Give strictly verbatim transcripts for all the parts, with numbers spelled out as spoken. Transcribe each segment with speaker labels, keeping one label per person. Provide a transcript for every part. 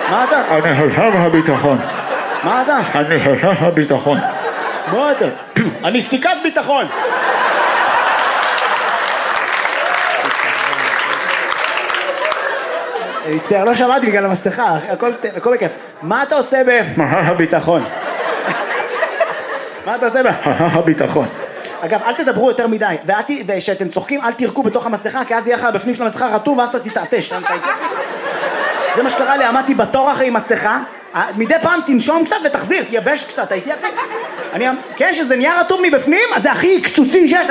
Speaker 1: מה אתה?
Speaker 2: אני חשב הביטחון.
Speaker 1: מה אתה?
Speaker 2: אני חשב הביטחון.
Speaker 1: מה אתה? אני סיכת ביטחון. אני מצטער, לא שמעתי בגלל המסכה, הכל בכיף. מה אתה עושה ב...
Speaker 2: הביטחון.
Speaker 1: מה אתה עושה ב...
Speaker 2: הביטחון.
Speaker 1: אגב, אל תדברו יותר מדי, וכשאתם צוחקים אל תירקו בתוך המסכה, כי אז יהיה לך בפנים של המסכה רטוב ואז אתה תתעטש. זה מה שקרה לי, עמדתי בתור אחרי מסכה, מדי פעם תנשום קצת ותחזיר, תייבש קצת, הייתי אחרי. אני, כן, שזה נהיה רטוב מבפנים, אז זה הכי קצוצי שיש,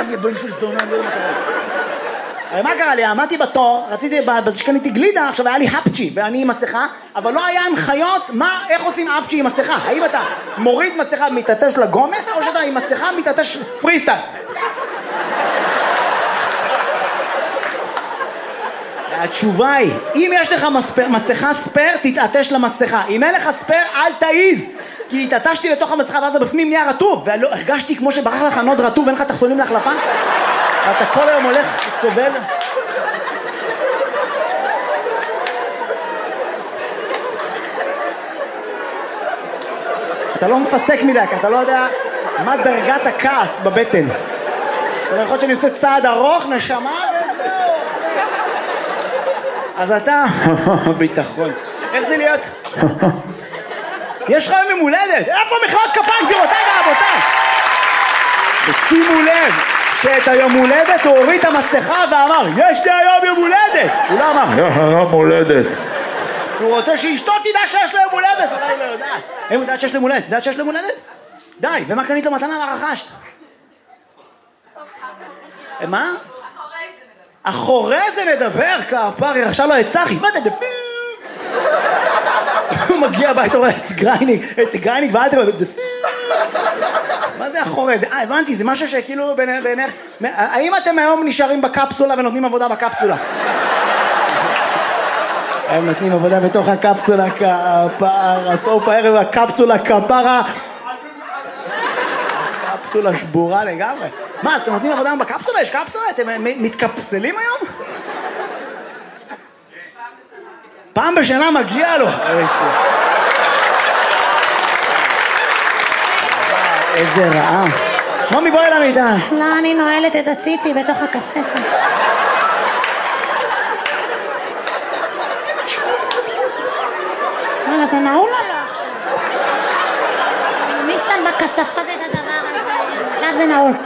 Speaker 1: הרי מה קרה לי? עמדתי בתור, רציתי, בזה שקניתי גלידה, עכשיו היה לי הפצ'י ואני עם מסכה, אבל לא היה הנחיות מה, איך עושים הפצ'י עם מסכה. האם אתה מוריד מסכה מתעטש לגומץ, או שאתה עם מסכה מתעטש פריסטייל? התשובה היא, אם יש לך מספר, מסכה ספר, תתעטש למסכה. אם אין לך ספר, אל תעיז. כי התעטשתי לתוך המסכה ואז בפנים נהיה רטוב, והרגשתי כמו שברח לך נוד רטוב ואין לך תחתונים להחלפה. ואתה כל היום הולך, סובל. אתה לא מפסק מדי, כי אתה לא יודע מה דרגת הכעס בבטן. זאת אומרת, יכול להיות שאני עושה צעד ארוך, נשמה וזהו. אז אתה... ביטחון. איך זה להיות? יש לך יום הולדת. איפה מחיאות כפיים, גבירותיי ורבותיי? ושימו לב שאת היום הולדת הוא הוריד את המסכה ואמר, יש לי היום יום הולדת. הוא לא אמר,
Speaker 2: יש היום הולדת.
Speaker 1: הוא רוצה שאשתו תדע שיש לו יום הולדת. אולי לא יודעת. הם יודעת שיש לו יום הולדת. יודעת שיש לו יום הולדת? די, ומה קנית לו מתנה ורכשת? מה? אחורי זה נדבר, כפרי, עכשיו לא את צחי. מה אתה דפיר? הוא מגיע הבית, הוא רואה את גרייניק, את גרייניק ואל תראה, דפיר. מה זה אחורי זה? אה, הבנתי, זה משהו שכאילו בעיניך... האם אתם היום נשארים בקפסולה ונותנים עבודה בקפסולה? הם נותנים עבודה בתוך הקפסולה, כפרה, סוף הערב הקפסולה, כפרה. קפסולה שבורה לגמרי. מה, אז אתם נותנים עבודה בקפסולה? יש קפסולה? אתם מתקפסלים היום? פעם בשנה מגיע לו. איזה רעה. מומי, בואי למיטה.
Speaker 3: לא, אני נועלת את הציצי בתוך הכספת. רגע, זה נעול או לא עכשיו? מי שם בכספות את הדבר הזה? עכשיו זה נעול.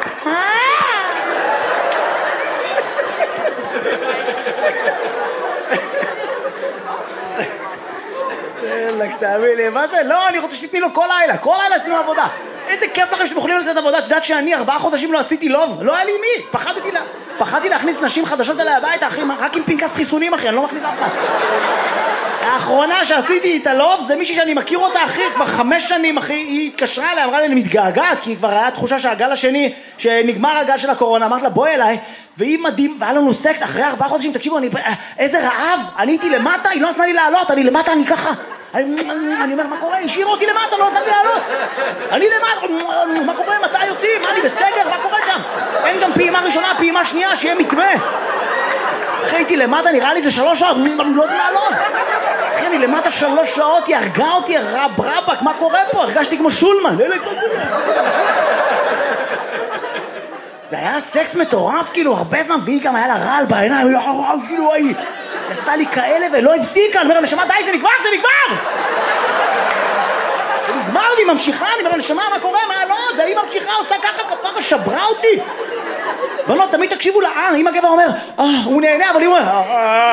Speaker 1: אלק, תאמין לי, מה זה? לא, אני רוצה שתתני לו כל לילה, כל לילה תתנו עבודה. איזה כיף לכם שאתם יכולים לתת עבודה. את יודעת שאני ארבעה חודשים לא עשיתי לוב? לא היה לי מי. פחדתי, לה... פחדתי להכניס נשים חדשות אליי הביתה, אחי, רק עם פנקס חיסונים, אחי, אני לא מכניס אף אחד. האחרונה שעשיתי את הלוב זה מישהי שאני מכיר אותה, אחי, כבר חמש שנים, אחי, היא התקשרה אליי, אמרה לי, אני מתגעגעת, כי כבר היה תחושה שהגל השני, שנגמר הגל של הקורונה, אמרת לה, בואי אליי, והיא מדהים, והיה לנו סקס אחרי ארבעה חודשים, תקשיבו, אני, איזה רעב, אני הייתי למטה, היא לא נתנה לי לעלות, אני למטה, אני ככה, אני, אני אומר, מה קורה? השאיר אותי למטה, לא נתן לי לעלות. אני למטה, מה קורה? מתי יוצאים? מה, אני בסגר? מה קורה שם? אין גם פעימה ראשונה, פעימה שנייה, שיהיה מתווה. אחי, הייתי למטה, נראה לי זה שלוש שעות, לא יודע מעלות. אחי, אני למטה שלוש שעות, היא הרגה אותי, רב רבק, מה קורה פה? הרגשתי כמו שולמן. אלק, מה קורה? זה היה סקס מטורף, כאילו, הרבה זמן, והיא גם היה לה רעל בעיניים, כאילו, היא עשתה לי כאלה ולא הפסיקה, אני אומר, נשמה, די, זה נגמר, זה נגמר! זה נגמר, והיא ממשיכה, אני אומר, נשמה, מה קורה? מה, לא, זה היא ממשיכה, עושה ככה, כפרה, שברה אותי. בנות, תמיד תקשיבו לה, אה, אם הגבר אומר, אה, הוא נהנה, אבל היא אומר, אה, אה.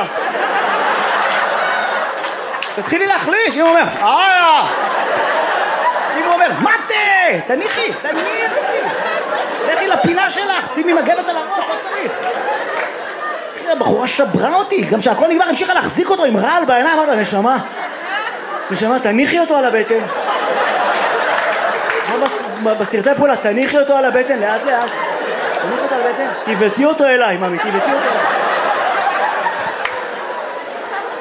Speaker 1: תתחילי להחליש, אם הוא אומר, אה, אם הוא אומר, מתה, תניחי, תניחי. לכי לפינה שלך, שימי מגבת על הראש, לא צריך. הבחורה שברה אותי, גם שהכל נגמר, המשיכה להחזיק אותו עם רעל בעיניים, אמרת לה, נשמה, נשמה, תניחי אותו על הבטן. בסרטי פעולה, תניחי אותו על הבטן, לאט לאט. תניחי אותו על הבטן, תיבטי אותו אליי, ממי, תיבטי אותו אליי.